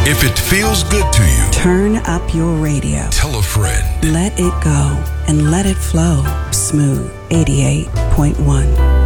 If it feels good to you, turn up your radio. Tell a friend. Let it go and let it flow. Smooth 88.1.